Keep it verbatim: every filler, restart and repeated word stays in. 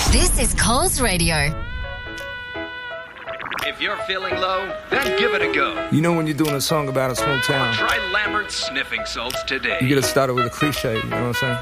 This is Coles Radio. If you're feeling low, then give it a go. You know when you're doing a song about a small town, try Lambert's sniffing salts today. you gotta start it with a cliche, you know what I'm saying?